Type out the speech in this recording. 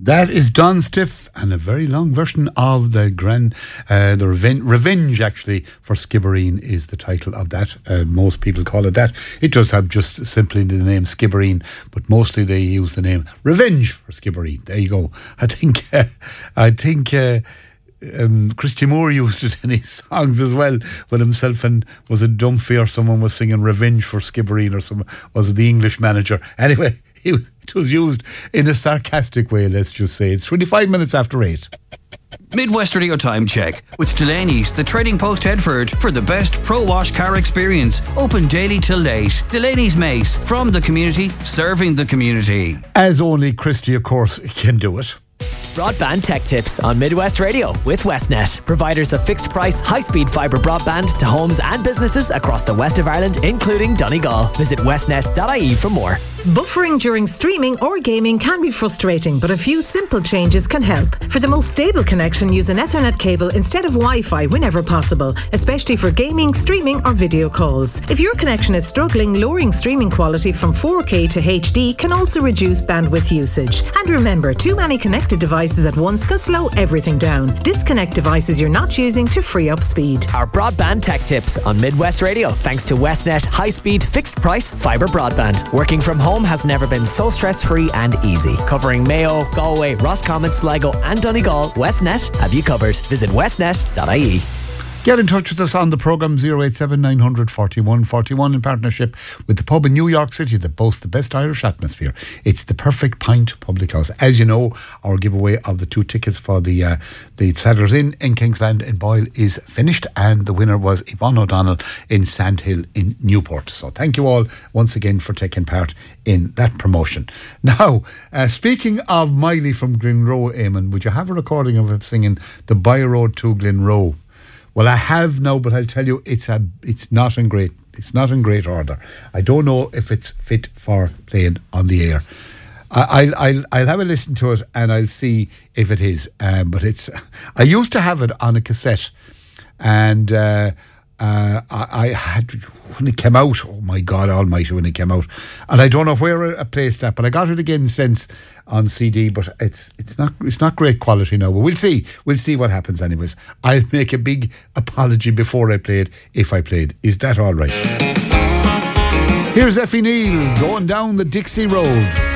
That is Don Stiff and a very long version of the Revenge actually for Skibbereen is the title of that. Most people call it that. It does have just simply the name Skibbereen, but mostly they use the name Revenge for Skibbereen. There you go. I think Christy Moore used it in his songs as well with himself, and was it Dunphy or someone was singing Revenge for Skibbereen, or someone was it the English manager? Anyway, it was used in a sarcastic way, let's just say. It's 25 minutes after 8. Midwest Radio Time Check with Delaney's, the Trading Post Headford, for the best pro-wash car experience. Open daily till late. Delaney's Mace, from the community, serving the community. As only Christy, of course, can do it. Broadband Tech Tips on Midwest Radio with Westnet, providers of fixed price, high-speed fibre broadband to homes and businesses across the west of Ireland, including Donegal. Visit westnet.ie for more. Buffering during streaming or gaming can be frustrating, but a few simple changes can help. For the most stable connection, use an Ethernet cable instead of Wi-Fi whenever possible, especially for gaming, streaming or video calls. If your connection is struggling, lowering streaming quality from 4K to HD can also reduce bandwidth usage. And remember, too many connected devices at once can slow everything down. Disconnect devices you're not using to free up speed. Our Broadband Tech Tips on Midwest Radio, thanks to Westnet high-speed, fixed-price fibre broadband. Working from home has never been so stress-free and easy. Covering Mayo, Galway, Roscommon, Sligo and Donegal, Westnet have you covered. Visit westnet.ie. Get in touch with us on the programme 087 900 41 41 in partnership with the pub in New York City that boasts the best Irish atmosphere. It's the Perfect Pint Public House. As you know, our giveaway of the 2 tickets for the Saddlers Inn in Kingsland in Boyle is finished, and the winner was Yvonne O'Donnell in Sandhill in Newport. So thank you all once again for taking part in that promotion. Now, speaking of Miley from Glenroe, Eamon, would you have a recording of him singing the By Road to Glenroe? Well, I have now, but I'll tell you, it's not in great order. I don't know if it's fit for playing on the air. I'll have a listen to it and I'll see if it is. But I used to have it on a cassette, and I had, when it came out, oh my God almighty, when it came out, and I don't know where I placed that, but I got it again since on CD, but it's not great quality now, but we'll see what happens anyways. I'll make a big apology before I play it, if I played. Is that all right? Here's Effie Neal, Going Down the Dixie Road.